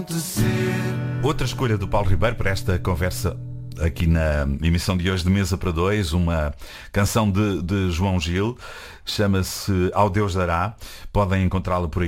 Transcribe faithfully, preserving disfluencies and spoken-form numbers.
acontecer. Outra escolha do Paulo Ribeiro para esta conversa aqui na emissão de hoje de Mesa para Dois, uma canção de, de João Gil, chama-se Ao Deus Dará. Podem encontrá-la por aí